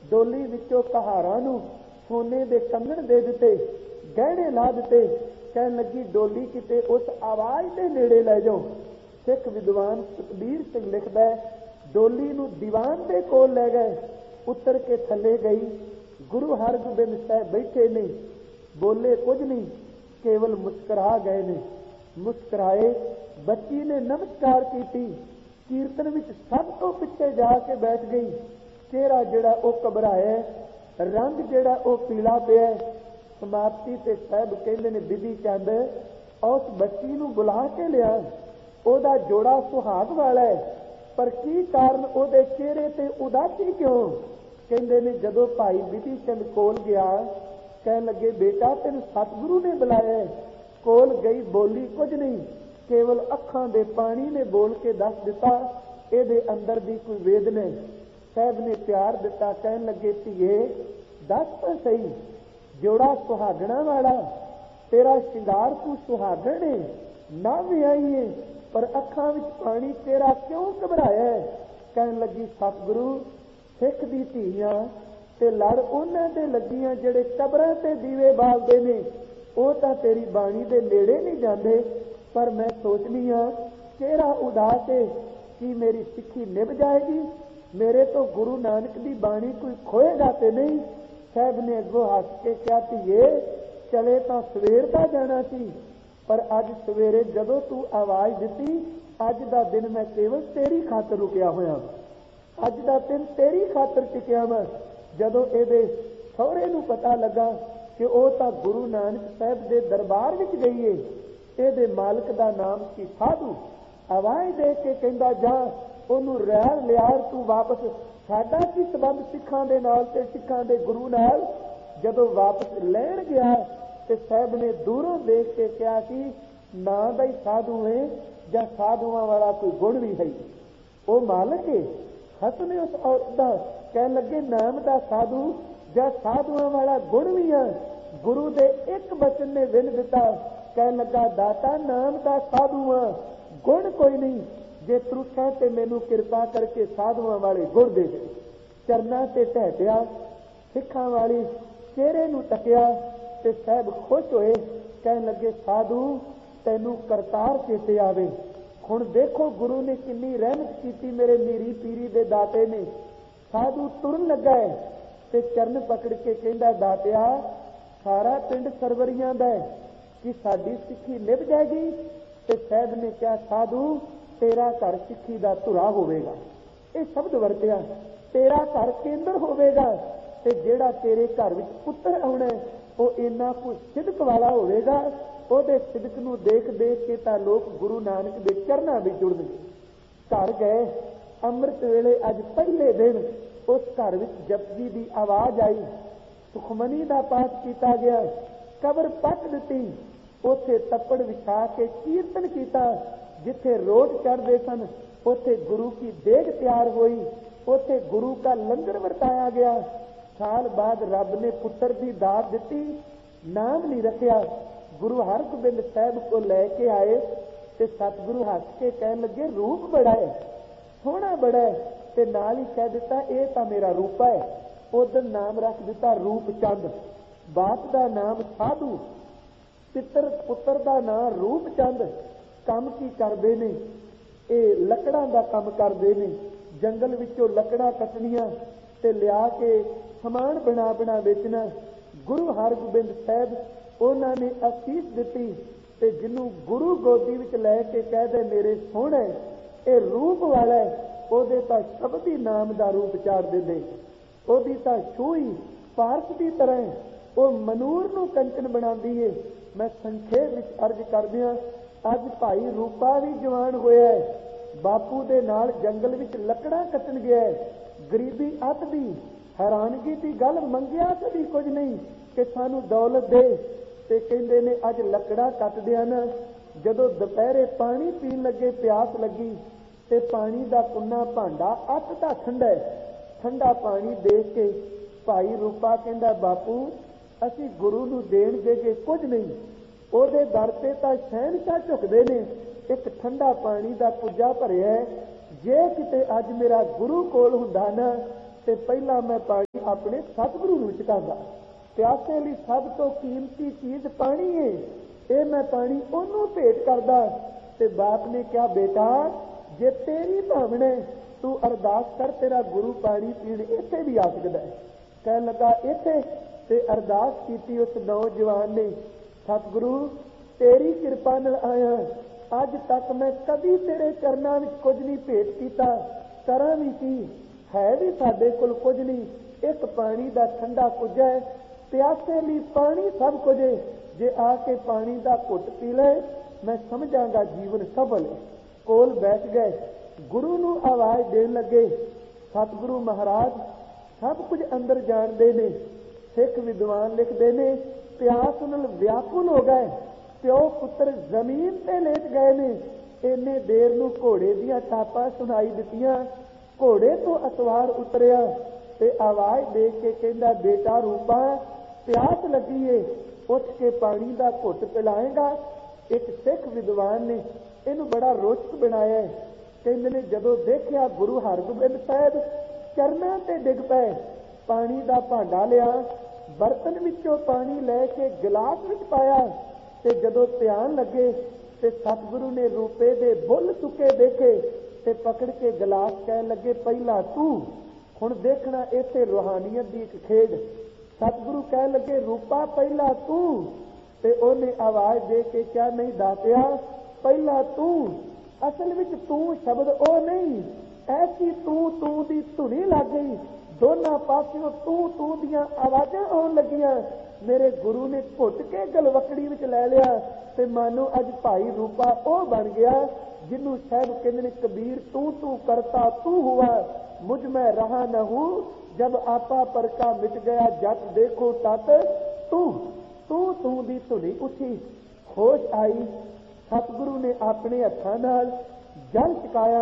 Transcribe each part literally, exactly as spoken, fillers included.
डोली विचों कहारां नूं सोने दे कंगण दे दिते, गहने ला दिते। कहन लगी डोली किते उस आवाज दे नेड़े लै जाओ। सिख विद्वान सुखबीर सिंह लिखदा है, डोली नूं दीवान दे कोल लै गए, उतर के थले गई। गुरु हरगोबिंद साहब बैठे ने, बोले कुछ नहीं, केवल मुस्कुरा गए ने। मुस्कुराए, बच्ची ने नमस्कार की, कीर्तन विच सब तो पिछे जाके बैठ गई। चेहरा जिहड़ा वो घबराया, रंग जिहड़ा वो पीला पिया। समाप्ति ते साहब कहंदे ने बिधि चंद उस बच्ची नूं बुला के लिया, ओदा जोड़ा सुहाग वाला है, पर की कारण ओदे चेहरे ते उदासी क्यों? कहंदे ने जदों भाई बिधि चंद कोल गया, कहन लगे बेटा तेन सतगुरु ने बुलाया। कोल गई, बोली कुछ नहीं, केवल अखां दे पानी ने बोल के दस दिता इहदे अंदर दी कोई वेदना। साहब ने प्यार दिता, कहन लगे धीए दस तो सही, जोड़ा सुहागणा वाला, तेरा शिंगार तू सुहागण है, ना भी आई है, पर अखां विच पानी तेरा क्यों घबराया है? कहन लगी सतगुरु सिख दी धीआं ते लड़ उन्हां दे लगियां जिहड़े कबरां ते दीवे बालदे ने, ਉਹ ਤਾਂ तेरी बाणी दे नेड़े नहीं जाते, पर मैं सोचनी हाँ चेहरा उदास है कि मेरी सिक्खी निभ जाएगी, मेरे तो गुरु नानक की बाणी कोई खोएगा तो नहीं। साहब ने अगों हस के कहा धीए चले तो सवेर का जाना सी, पर अज सवेरे जदों तू आवाज़ दी, अज का दिन मैं केवल तेरी खातर रुकिया होया, अज का दिन तेरी खातर टिकिया मैं। जदों ये सहुरे नूं पता लगा कि वह तो गुरु नानक साहब के दरबार विच गई है, ये मालिक का नाम सी साधु, आवाज़ दे के कहंदा जा ओनू रैल लियार तू वापस, साडा की संबंध सिखां दे नाल ते सिखां दे गुरु नाल। जदों वापस लैण गया ते साहब ने दूरों देख के कहा कि ना बई साधु है जां साधुआं वाला कोई गुण भी है, वो मालिक है। हसन उस औरत दा कह लगे नाम दा साधु जां साधुआं वाला गुण भी है। गुरु दे एक बचन ने विन दिता, कह लगा दाता नाम दा साधु हाँ, गुण कोई नहीं, जे त्रुठा ते मैनू किरपा करके साधुआं वाले गुण दे दे। चरना ते ढह पिया, सिखां वाली चेहरे नू तकिया ते साहब खुश होए, कह लगे साधु तैनू करतार चेते आवे। हुण देखो गुरु ने किन्नी रहमत की मेरे मीरी पीरी दे दाते ने। साधु तुरन लगा है ते चरण पकड़ के कहंदा दातिया सारा पिंड सरवरियां दा है कि साडी सिक्खी निभ जाएगी। ते साहब ने कहा साधु तेरा घर सिक्खी दा धुरा होवेगा, ये शब्द वरतिया, तेरा घर केंद्र होवेगा ते जेड़ा तेरे घर विच पुत्र आउणा वो इन्ना कुछ सिदक वाला होवेगा। ਉਹਦੇ ਸਿਦਕ ਨੂੰ देख देख के ਤਾਂ लोग गुरु नानक ਦੇ ਚਰਨਾਂ ਵਿੱਚ ਜੁੜਨਗੇ। घर गए ਅੰਮ੍ਰਿਤ ਵੇਲੇ ਅੱਜ ਪਹਿਲੇ दिन उस घर विच जपजी की आवाज़ आई, सुखमनी का पाठ किया गया, कबर पट दी, उथे तप्पड़ विछा के कीर्तन किया, जिथे रोट चढ़ते सन उथे गुरु की देग तैयार हुई, उथे गुरु का लंगर वरताया गया। साल बाद रब ने पुत्र की दात दी, नाम नहीं रखा। गुरु हरगोबिंद साहब को लैके आए तो सतगुरु हस के कह लगे रूप बड़ा है, सोहना बड़ा है, ते नाल ही कह दिता ये तो मेरा रूप है। उधर नाम रख दिता रूप चंद, बाप का नाम साधु, पितर पुत्र का नाम रूप चंद। काम की करते ने, ये लकड़ां का काम करते ने, जंगल विचों लकड़ां कटनियां ते लिया के समान बना बना बेचना। गुरु हरगोबिंद साहब उन्होंने असीस दी ते जिन्हों गुरु गोदी विच लैके कह दे मेरे सोहणे ये रूप वाला है, ਉਹਦੇ ਤਾਂ ਸ਼ਬਦ ਹੀ ਨਾਮ ਦਾ ਰੂਪ ਚਾੜ ਦਿੰਦੇ, ਉਹਦੀ ਤਾਂ ਛੂਈ ਪਾਰਸ ਦੀ ਤਰ੍ਹਾਂ ਉਹ ਮਨੂਰ ਨੂੰ ਕੰਚਨ ਬਣਾਉਂਦੀ ਏ। ਮੈਂ ਸੰਖੇਪ ਵਿੱਚ ਅਰਜ਼ ਕਰਦਿਆਂ ਅੱਜ ਭਾਈ ਰੂਪਾ ਵੀ ਜਵਾਨ ਹੋਇਆ ਹੈ, ਬਾਪੂ ਦੇ ਨਾਲ ਜੰਗਲ ਵਿੱਚ ਲੱਕੜਾਂ ਕੱਟਣ ਗਿਆ ਹੈ। ਗਰੀਬੀ ਅੱਤ ਦੀ ਹੈਰਾਨਗੀ ਦੀ ਗੱਲ, ਮੰਗਿਆ ਕਦੀ ਕੁਝ ਨਹੀਂ ਕਿ ਸਾਨੂੰ ਦੌਲਤ ਦੇ, ਤੇ ਕਹਿੰਦੇ ਨੇ ਅੱਜ ਲੱਕੜਾਂ ਕੱਟਦਿਆਂ ਨਾ ਜਦੋਂ ਦੁਪਹਿਰੇ ਪਾਣੀ ਪੀਣ ਲੱਗੇ, ਪਿਆਸ ਲੱਗੀ ਤੇ ਪਾਣੀ ਦਾ ਕੁੰਨਾ ਭਾਂਡਾ ਅੱਤ ਦਾ ਠੰਡਾ ਠੰਡਾ ਪਾਣੀ ਦੇਖ ਕੇ ਭਾਈ ਰੂਪਾ ਕਹਿੰਦਾ ਬਾਪੂ ਅਸੀਂ ਗੁਰੂ ਨੂੰ ਦੇਣ ਦੇ ਕੇ ਕੁਝ ਨਹੀਂ, ਉਹਦੇ ਦਰ ਤੇ ਤਾਂ ਸ਼ਹਿਨਸ਼ਾਹ ਝੁਕਦੇ ਨੇ, ਇੱਕ ਠੰਡਾ ਪਾਣੀ ਦਾ ਕੁੱਜਾ ਭਰਿਆ, ਜੇ ਕਿਤੇ ਅੱਜ ਮੇਰਾ ਗੁਰੂ ਕੋਲ ਹੁੰਦਾ ਨਾ ਤੇ ਪਹਿਲਾਂ ਮੈਂ ਪਾਣੀ ਆਪਣੇ ਸਤਿਗੁਰੂ ਨੂੰ ਚਕਾਂਗਾ। ਪਿਆਸੇ ਲਈ ਸਭ ਤੋਂ ਕੀਮਤੀ ਚੀਜ਼ ਪਾਣੀ ਹੈ, ਇਹ ਮੈਂ ਪਾਣੀ ਉਹਨੂੰ ਭੇਟ ਕਰਦਾ। ਤੇ ਬਾਪ ਨੇ ਕਿਹਾ, ਬੇਟਾ ਜੇ ਤੇਰੀ ਭਾਵਨਾ ਤੂੰ ਅਰਦਾਸ ਕਰ, ਤੇਰਾ ਗੁਰੂ ਪਾਣੀ ਪੀਣ ਇੱਥੇ ਵੀ ਆ ਸਕਦਾ ਹੈ। ਕਹਿਣ ਲੱਗਾ ਇੱਥੇ, ਤੇ ਅਰਦਾਸ ਕੀਤੀ ਉਸ ਨੌਜਵਾਨ ਨੇ, ਸਤਿਗੁਰੂ ਤੇਰੀ ਕਿਰਪਾ ਨਾਲ ਆਇਆ, ਅੱਜ ਤੱਕ ਮੈਂ ਕਦੀ ਤੇਰੇ ਚਰਨਾਂ ਵਿੱਚ ਕੁਝ ਨਹੀਂ ਭੇਟ ਕੀਤਾ, ਕਰਾਂ ਵੀ ਕੀ, ਹੈ ਵੀ ਸਾਡੇ ਕੋਲ ਕੁਝ ਨਹੀਂ, ਇੱਕ ਪਾਣੀ ਦਾ ਠੰਡਾ ਕੁਝ ਹੈ, ਪਿਆਸੇ ਲਈ ਪਾਣੀ ਸਭ ਕੁਝ ਹੈ, ਜੇ ਆ ਕੇ ਪਾਣੀ ਦਾ ਘੁੱਟ ਪੀ ਲੈ ਮੈਂ ਸਮਝਾਂਗਾ ਜੀਵਨ ਸਫਲ ਹੈ। ਕੋਲ ਬੈਠ ਗਏ, ਗੁਰੂ ਨੂੰ ਆਵਾਜ਼ ਦੇਣ ਲੱਗੇ। ਸਤਿਗੁਰੂ ਮਹਾਰਾਜ ਸਭ ਕੁਝ ਅੰਦਰ ਜਾਣਦੇ ਨੇ। ਸਿੱਖ ਵਿਦਵਾਨ ਲਿਖਦੇ ਨੇ, ਪਿਆਸ ਨਾਲ ਵਿਆਕੁਲ ਹੋ ਗਏ, ਪਿਓ ਪੁੱਤਰ ਜ਼ਮੀਨ ਤੇ ਲੇਟ ਗਏ ਨੇ। ਇੰਨੇ ਦੇਰ ਨੂੰ ਘੋੜੇ ਦੀਆਂ ਟਾਪਾਂ ਸੁਣਾਈ ਦਿੱਤੀਆਂ। ਘੋੜੇ ਤੋਂ ਅਸਵਾਰ ਉਤਰਿਆ ਤੇ ਆਵਾਜ਼ ਦੇ ਕੇ ਕਹਿੰਦਾ, ਬੇਟਾ ਰੂਪਾ ਪਿਆਸ ਲੱਗੀ ਏ, ਉੱਠ ਕੇ ਪਾਣੀ ਦਾ ਘੁੱਟ ਪਿਲਾਏਗਾ। ਇੱਕ ਸਿੱਖ ਵਿਦਵਾਨ ਨੇ ਇਹਨੂੰ ਬੜਾ ਰੋਚਕ ਬਣਾਇਆ। ਕਹਿੰਦੇ ਨੇ, ਜਦੋਂ ਦੇਖਿਆ ਗੁਰੂ ਹਰਗੋਬਿੰਦ ਸਾਹਿਬ ਚਰਨਾਂ ਤੇ ਡਿੱਗ ਪਏ, ਪਾਣੀ ਦਾ ਭਾਂਡਾ ਲਿਆ, ਬਰਤਨ ਵਿੱਚੋਂ ਪਾਣੀ ਲੈ ਕੇ ਗਿਲਾਸ ਵਿੱਚ ਪਾਇਆ, ਤੇ ਜਦੋਂ ਧਿਆਨ ਲੱਗੇ ਤੇ ਸਤਿਗੁਰੂ ਨੇ ਰੂਪੇ ਦੇ ਬੁੱਲ ਚੁੱਕੇ ਦੇਖੇ ਤੇ ਪਕੜ ਕੇ ਗਿਲਾਸ ਕਹਿਣ ਲੱਗੇ, ਪਹਿਲਾਂ ਤੂੰ। ਹੁਣ ਦੇਖਣਾ ਇੱਥੇ ਰੂਹਾਨੀਅਤ ਦੀ ਇੱਕ ਖੇਡ। ਸਤਿਗੁਰੂ ਕਹਿਣ ਲੱਗੇ, ਰੂਪਾ ਪਹਿਲਾਂ ਤੂੰ, ਤੇ ਉਹਨੇ ਆਵਾਜ਼ ਦੇ ਕੇ ਕਿਹਾ, ਨਹੀਂ ਦਾਤਿਆ ਪਹਿਲਾਂ ਤੂੰ। ਅਸਲ ਵਿੱਚ ਤੂੰ ਸ਼ਬਦ ਉਹ ਨਹੀਂ, ਐਸੀ ਤੂੰ ਤੂੰ ਦੀ ਧੁਨੀ ਲੱਗ ਗਈ, ਦੋਨਾਂ ਪਾਸਿਓਂ ਤੂੰ ਤੂੰ ਦੀਆਂ ਆਵਾਜ਼ਾਂ ਆਉਣ ਲੱਗੀਆਂ। ਮੇਰੇ ਗੁਰੂ ਨੇ ਘੁੱਟ ਕੇ ਗਲਵਕੜੀ ਵਿੱਚ ਲੈ ਲਿਆ ਤੇ ਮਾਨੋ ਅੱਜ ਭਾਈ ਰੂਪਾ ਉਹ ਬਣ ਗਿਆ ਜਿਹਨੂੰ ਸਾਹਿਬ ਕਹਿੰਦੇ ਨੇ, ਕਬੀਰ ਤੂੰ ਤੂੰ ਕਰਤਾ ਤੂੰ ਹੁਆ, ਮੁਝ ਮੈਂ ਰਹਾ न हूं, जब आपा पर का मिट गया, जट देखो तत तू तू तू ਦੀ ਧੁਨੀ ਉੱਠੀ। ਹੋਸ਼ ਆਈ, ਸਤਿਗੁਰੂ ਨੇ ਆਪਣੇ ਹੱਥਾਂ ਨਾਲ ਜਲ ਚਕਾਇਆ,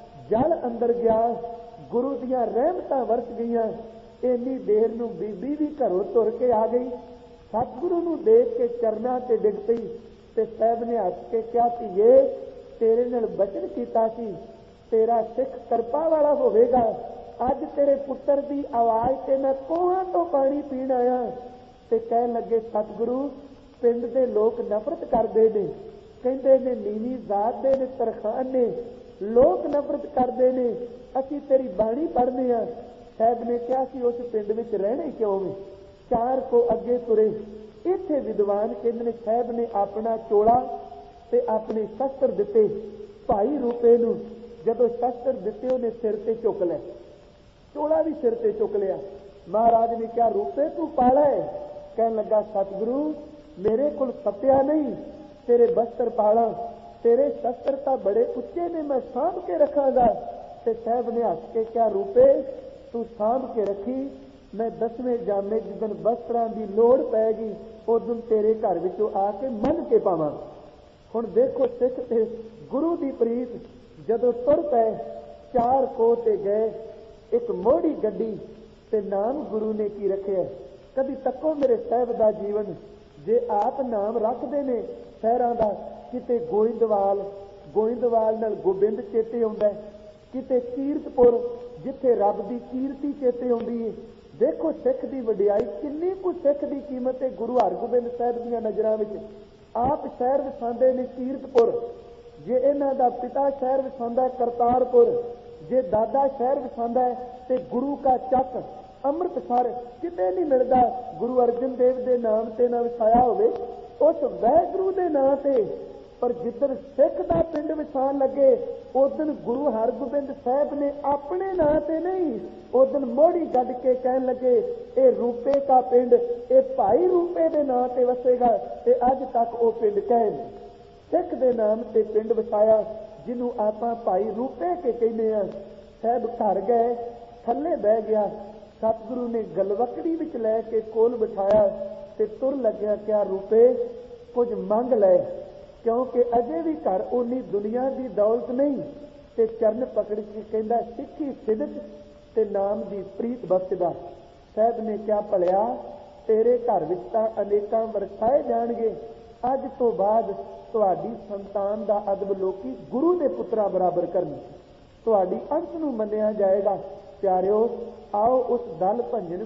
ਜਲ ਅੰਦਰ ਗਿਆ, ਗੁਰੂ ਦੀਆਂ ਰਹਿਮਤਾਂ ਵਰਸ ਗਈਆਂ। ਇੰਨੀ ਦੇਰ ਨੂੰ ਬੀਬੀ ਵੀ ਘਰੋਂ ਤੁਰ ਕੇ ਆ ਗਈ, ਸਤਿਗੁਰੂ ਨੂੰ ਦੇਖ ਕੇ ਚਰਨਾਂ ਤੇ ਡਿੱਗ ਪਈ ਤੇ ਸਾਹਿਬ ਨੇ ਹੱਸ ਕੇ ਕਿਹਾ, ਧੀਏ ਤੇਰੇ ਨਾਲ ਬਚਨ ਕੀਤਾ ਸੀ, ਤੇਰਾ ਸਿੱਖ ਕਿਰਪਾ ਵਾਲਾ ਹੋਵੇਗਾ। ਅੱਜ ਤੇਰੇ ਪੁੱਤਰ ਦੀ ਆਵਾਜ਼ ਤੇ ਮੈਂ ਕੋਹਾਂ ਤੋਂ ਪਾਣੀ ਪੀਣ ਆਇਆ। ਤੇ ਕਹਿਣ ਲੱਗੇ, ਸਤਿਗੁਰੂ ਪਿੰਡ ਦੇ ਲੋਕ ਨਫ਼ਰਤ ਕਰਦੇ ਨੇ, ਕਹਿੰਦੇ ਨੇ ਨੀਵੀਂ ਜ਼ਾਤ ਦੇ ਨੇ, ਤਰਖਾਨ ਨੇ, ਲੋਕ ਨਫ਼ਰਤ ਕਰਦੇ ਨੇ, ਅਸੀਂ ਤੇਰੀ ਬਾਣੀ ਪੜ੍ਹਦੇ ਹਾਂ। ਸਾਹਿਬ ਨੇ ਕਿਹਾ ਸੀ, ਉਸ ਪਿੰਡ ਵਿੱਚ ਰਹਿਣੇ ਕਿਉਂ ਵੇ? ਚਾਰ ਕੋ ਅੱਗੇ ਤੁਰੇ। ਇੱਥੇ ਵਿਦਵਾਨ ਕਹਿੰਦੇ ਨੇ, ਸਾਹਿਬ ਨੇ ਆਪਣਾ ਚੋਲਾ ਤੇ ਆਪਣੇ ਸ਼ਸਤਰ ਦਿੱਤੇ ਭਾਈ ਰੂਪੇ ਨੂੰ। ਜਦੋਂ ਸ਼ਸਤਰ ਦਿੱਤੇ ਉਹਨੇ ਸਿਰ ਤੇ ਚੁੱਕ ਲਿਆ, ਚੋਲਾ ਵੀ ਸਿਰ ਤੇ ਚੁੱਕ ਲਿਆ। ਮਹਾਰਾਜ ਨੇ ਕਿਹਾ, ਰੂਪੇ ਤੂੰ ਪਾ ਲੈ। ਕਹਿਣ ਲੱਗਾ, ਸਤਿਗੁਰੂ ਮੇਰੇ ਕੋਲ ਸੱਤਿਆ ਨਹੀਂ, ਤੇਰੇ ਬਸਤਰ ਪਾਲਾ, ਤੇਰੇ ਸ਼ਸਤਰ ਤਾਂ ਬੜੇ ਉੱਚੇ ਨੇ, ਮੈਂ ਸਾਂਭ ਕੇ ਰੱਖਾਂਗਾ। ਤੇ ਸਾਹਿਬ ਨੇ ਹੱਸ ਕੇ ਕਿਹਾ, ਰੂਪੇ ਤੂੰ ਸਾਂਭ ਕੇ ਰੱਖੀ, ਮੈਂ ਦਸਵੇਂ ਜਾਮੇ ਜਿੱਦਣ ਬਸਤਰਾਂ ਦੀ ਲੋੜ ਪੈਗੀ ਉਦੋਂ ਤੇਰੇ ਘਰ ਵਿੱਚੋਂ ਆ ਕੇ ਮੰਨ ਕੇ ਪਾਵਾਂ। ਹੁਣ ਦੇਖੋ ਸਿੱਖ ਤੇ ਗੁਰੂ ਦੀ ਪ੍ਰੀਤ। ਜਦੋਂ ਤੁਰ ਪਏ, ਚਾਰ ਕੋਹ ਤੇ ਗਏ, ਇੱਕ ਮੋੜੀ ਗੱਡੀ ਤੇ ਨਾਮ ਗੁਰੂ ਨੇ ਕੀ ਰੱਖਿਆ। ਕਦੀ ਤੱਕੋ ਮੇਰੇ ਸਾਹਿਬ ਦਾ ਜੀਵਨ, ਜੇ ਆਪ ਨਾਮ ਰੱਖਦੇ ਨੇ ਸ਼ਹਿਰਾਂ ਦਾ, ਕਿਤੇ ਗੋਇੰਦਵਾਲ, ਗੋਇੰਦਵਾਲ ਨਾਲ ਗੋਬਿੰਦ ਚੇਤੇ ਆਉਂਦਾ, ਕਿਤੇ ਕੀਰਤਪੁਰ ਜਿੱਥੇ ਰੱਬ ਦੀ ਕੀਰਤੀ ਚੇਤੇ ਆਉਂਦੀ ਹੈ। ਦੇਖੋ ਸਿੱਖ ਦੀ ਵਡਿਆਈ ਕਿੰਨੀ ਕੁ, ਸਿੱਖ ਦੀ ਕੀਮਤ ਹੈ ਗੁਰੂ ਹਰਗੋਬਿੰਦ ਸਾਹਿਬ ਦੀਆਂ ਨਜ਼ਰਾਂ ਵਿੱਚ। ਆਪ ਸ਼ਹਿਰ ਵਸਾਉਂਦੇ ਨੇ ਕੀਰਤਪੁਰ, ਜੇ ਇਹਨਾਂ ਦਾ ਪਿਤਾ ਸ਼ਹਿਰ ਵਸਾਉਂਦਾ ਕਰਤਾਰਪੁਰ, ਜੇ ਦਾਦਾ ਸ਼ਹਿਰ ਵਸਾਉਂਦਾ ਤੇ ਗੁਰੂ ਕਾ ਚੱਕ ਅੰਮ੍ਰਿਤਸਰ। ਕਿਤੇ ਨਹੀਂ ਮਿਲਦਾ ਗੁਰੂ ਅਰਜਨ ਦੇਵ ਦੇ ਨਾਮ ਤੇ ਨਾ ਵਸਾਇਆ ਹੋਵੇ, ਉਸ ਵਾਹਿਗੁਰੂ ਦੇ ਨਾਂ ਤੇ। ਪਰ ਜਿੱਦਣ ਸਿੱਖ ਦਾ ਪਿੰਡ ਵਸਾਉਣ ਲੱਗੇ, ਉਦਣ ਗੁਰੂ ਹਰਗੋਬਿੰਦ ਸਾਹਿਬ ਨੇ ਆਪਣੇ ਨਾਂ ਤੇ ਨਹੀਂ, ਉਦਣ ਮੋੜੀ ਗੱਡ ਕੇ ਕਹਿਣ ਲੱਗੇ, ਇਹ ਰੂਪੇ ਦਾ ਪਿੰਡ, ਇਹ ਭਾਈ ਰੂਪੇ ਦੇ ਨਾਂ ਤੇ ਵਸੇਗਾ। ਤੇ ਅੱਜ ਤੱਕ ਉਹ ਪਿੰਡ ਕਹਿਣ ਸਿੱਖ ਦੇ ਨਾਮ ਤੇ ਪਿੰਡ ਵਸਾਇਆ, ਜਿਹਨੂੰ ਆਪਾਂ ਭਾਈ ਰੂਪੇ ਕੇ ਕਹਿੰਦੇ ਆ। ਸਾਹਿਬ ਘਰ ਗਏ, ਥੱਲੇ ਬਹਿ ਗਿਆ, ਸਤਿਗੁਰੂ ਨੇ ਗਲਵਕੜੀ ਵਿੱਚ ਲੈ ਕੇ ਕੋਲ ਬਿਠਾਇਆ ਤੇ ਤੁਰ ਲੱਗਿਆ, ਕਿਹਾ ਰੂਪੇ ਕੁਝ ਮੰਗ ਲੈ, ਕਿਉਂਕਿ ਅਜੇ ਵੀ ਘਰ ਉਨੀ ਦੁਨੀਆ ਦੀ ਦੌਲਤ ਨਹੀਂ। ਤੇ ਚਰਨ ਪਕੜ ਕੇ ਕਹਿੰਦਾ, ਸਿੱਖੀ ਸਿਦਕ ਤੇ ਨਾਮ ਦੀ ਪ੍ਰੀਤ ਬਖਸ਼ਦਾ। ਸਾਹਿਬ ਨੇ ਕਿਹਾ, ਭਲਿਆ ਤੇਰੇ ਘਰ ਵਿੱਚ ਤਾਂ ਅਨੇਕਾਂ ਵਰਸਾਏ ਜਾਣਗੇ, ਅੱਜ ਤੋਂ ਬਾਅਦ ਤੁਹਾਡੀ ਸੰਤਾਨ ਦਾ ਅਦਬ ਲੋਕੀ ਗੁਰੂ ਦੇ ਪੁੱਤਰਾਂ ਬਰਾਬਰ ਕਰਨ, ਤੁਹਾਡੀ ਅੰਸ਼ ਨੂੰ ਮੰਨਿਆ ਜਾਏਗਾ। ਪਿਆਰਿਓ, ਆਓ ਉਸ ਦਲ ਭੰਜਨ